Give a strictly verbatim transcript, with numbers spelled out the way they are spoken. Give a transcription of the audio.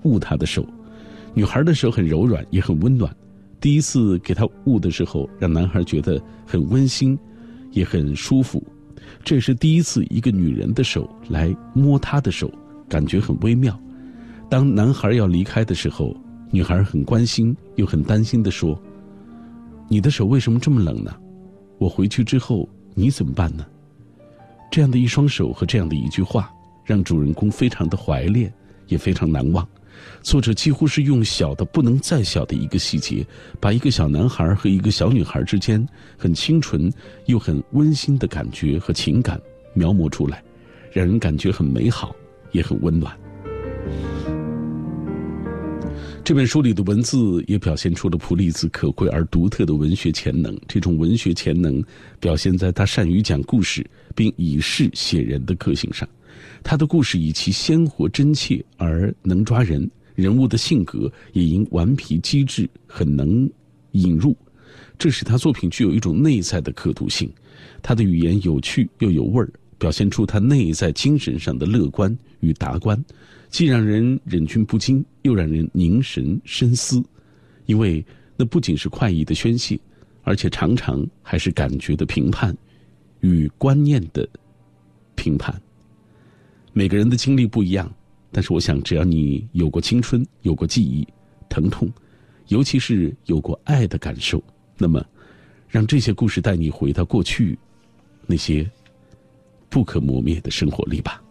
握她的手。女孩的手很柔软，也很温暖。第一次给她握的时候，让男孩觉得很温馨，也很舒服。这是第一次一个女人的手来摸他的手，感觉很微妙。当男孩要离开的时候，女孩很关心又很担心地说：你的手为什么这么冷呢？我回去之后你怎么办呢？这样的一双手和这样的一句话，让主人公非常的怀恋，也非常难忘。作者几乎是用小的不能再小的一个细节，把一个小男孩和一个小女孩之间很清纯又很温馨的感觉和情感描摹出来，让人感觉很美好，也很温暖。这本书里的文字也表现出了普利兹可贵而独特的文学潜能，这种文学潜能表现在他善于讲故事并以事写人的个性上。他的故事以其鲜活真切而能抓人，人物的性格也因顽皮机智很能引入，这使他作品具有一种内在的可读性。他的语言有趣又有味儿，表现出他内在精神上的乐观与达观，既让人忍俊不禁，又让人凝神深思。因为那不仅是快意的宣泄，而且常常还是感觉的评判与观念的评判。每个人的经历不一样，但是我想只要你有过青春，有过记忆疼痛，尤其是有过爱的感受，那么让这些故事带你回到过去那些不可磨灭的生活里吧。